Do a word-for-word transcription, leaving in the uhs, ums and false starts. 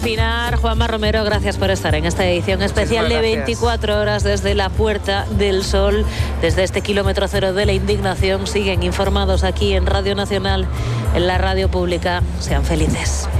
Pinar, Juanma Romero, gracias por estar en esta edición especial de veinticuatro horas desde la Puerta del Sol, desde este kilómetro cero de la indignación. Siguen informados aquí en Radio Nacional, en la radio pública. Sean felices.